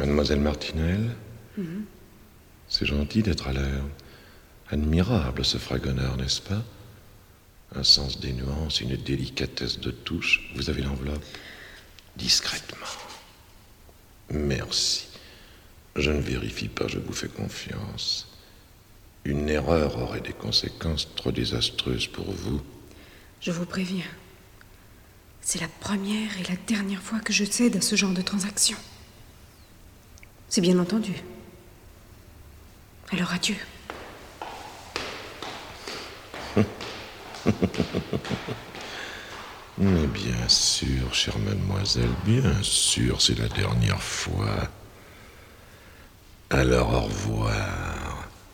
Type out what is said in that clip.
Mademoiselle Martinelle, c'est gentil d'être à l'heure. Admirable ce Fragonard, n'est-ce pas? Un sens des nuances, une délicatesse de touche. Vous avez l'enveloppe? Discrètement. Merci. Je ne vérifie pas, je vous fais confiance. Une erreur aurait des conséquences trop désastreuses pour vous. Je vous préviens. C'est la première et la dernière fois que je cède à ce genre de transaction. C'est bien entendu. Alors adieu. Mais bien sûr, chère mademoiselle, bien sûr, c'est la dernière fois. Alors au revoir.